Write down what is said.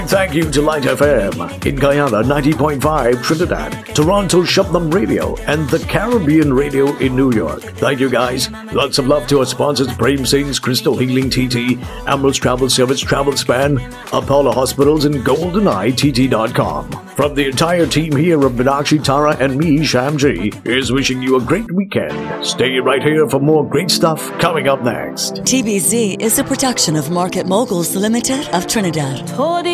Thank you to Light FM in Guyana 90.5 Trinidad, Toronto Shabnam Radio, and the Caribbean Radio in New York. Thank you guys. Lots of love to our sponsors: Prem Singh's Crystal Healing TT, Emerald's Travel Service Travel Span, Apollo Hospitals, and GoldenEyeTT.com. From the entire team here of Meenakshi, Tara, and me, Shamji, is wishing you a great weekend. Stay right here for more great stuff coming up next. TBZ is a production of Market Moguls Limited of Trinidad.